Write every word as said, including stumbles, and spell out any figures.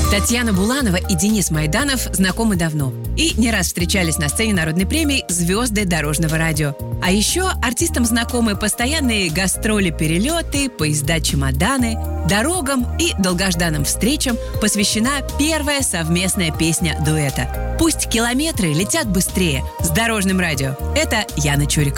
Татьяна Буланова и Денис Майданов знакомы давно и не раз встречались на сцене народной премии «Звезды дорожного радио». А еще артистам знакомы постоянные гастроли-перелеты, поезда-чемоданы. Дорогам и долгожданным встречам посвящена первая совместная песня дуэта. «Пусть километры летят быстрее» с Дорожным радио. Это Яна Чурикова.